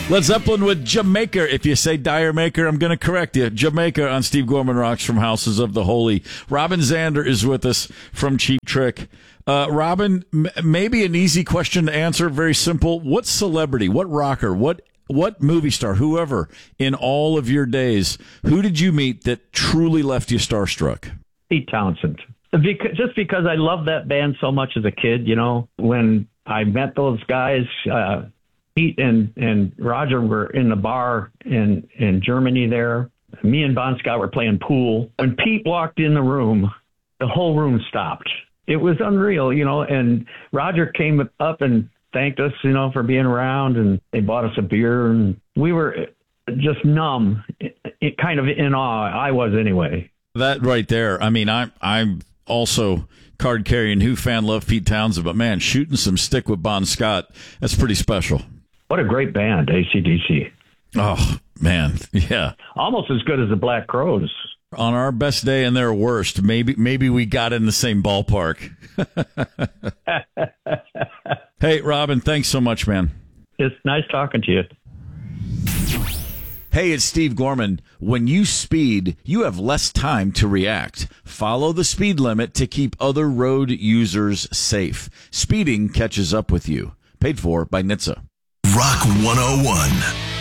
Led Zeppelin with Jamaica. If you say Dire Maker, I'm going to correct you. Jamaica on Steve Gorman Rocks from Houses of the Holy. Robin Zander is with us from Cheap Trick. Robin, maybe an easy question to answer, very simple. What celebrity, what rocker, what movie star, whoever, in all of your days, who did you meet that truly left you starstruck? Pete Townsend. Just because I loved that band so much as a kid, when I met those guys, Pete and Roger were in the bar in Germany there. Me and Bon Scott were playing pool. When Pete walked in the room, the whole room stopped. It was unreal, and Roger came up and thanked us, for being around, and they bought us a beer, and we were just numb, kind of in awe. I was anyway. That right there. I mean, I'm also card carrying Who fan, love Pete Townsend, but man, shooting some stick with Bon Scott, that's pretty special. What a great band, AC/DC. Oh, man, yeah. Almost as good as the Black Crowes. On our best day and their worst, maybe we got in the same ballpark. Hey, Robin, thanks so much, man. It's nice talking to you. Hey, it's Steve Gorman. When you speed, you have less time to react. Follow the speed limit to keep other road users safe. Speeding catches up with you. Paid for by NHTSA. Rock 101.